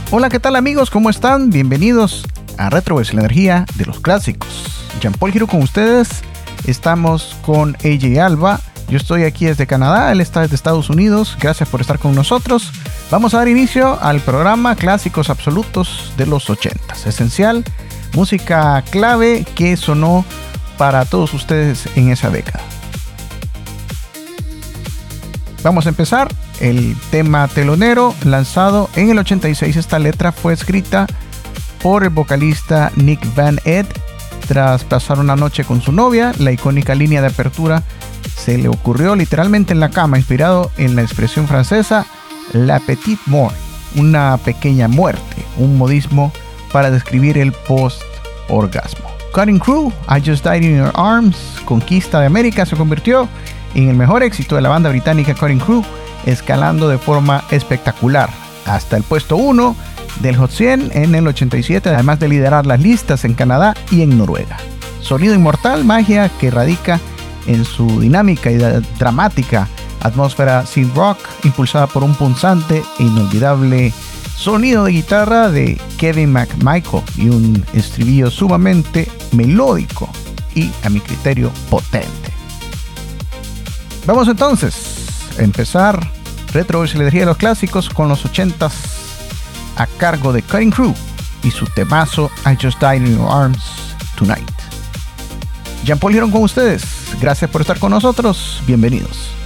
Hola, ¿qué tal amigos? ¿Cómo están? Bienvenidos a Retroverse, la energía de los clásicos. Jean-Paul Giro con ustedes. Estamos con AJ Alba. Yo estoy aquí desde Canadá, él está desde Estados Unidos. Gracias por estar con nosotros. Vamos a dar inicio al programa Clásicos Absolutos de los 80s. Esencial, música clave que sonó para todos ustedes en esa década. Vamos a empezar. El tema telonero, lanzado en el 86. Esta letra fue escrita por el vocalista Nick Van Ed tras pasar una noche con su novia. La icónica línea de apertura se le ocurrió literalmente en la cama, inspirado en la expresión francesa la petite mort, una pequeña muerte, un modismo para describir el post-orgasmo. Cutting Crew, I Just Died in Your Arms, conquista de América, se convirtió en el mejor éxito de la banda británica Cutting Crew, escalando de forma espectacular hasta el puesto 1 del Hot 100 en el 87, además de liderar las listas en Canadá y en Noruega. Sonido inmortal, magia que radica en su dinámica y dramática atmósfera synth rock, impulsada por un punzante e inolvidable sonido de guitarra de Kevin McMichael y un estribillo sumamente melódico y, a mi criterio, potente. Vamos entonces a empezar Retroverse, la energía de los clásicos, con los 80s a cargo de Cutting Crew y su temazo I Just Died in Your Arms Tonight. Jean-Paul Giro con ustedes. Gracias por estar con nosotros. Bienvenidos.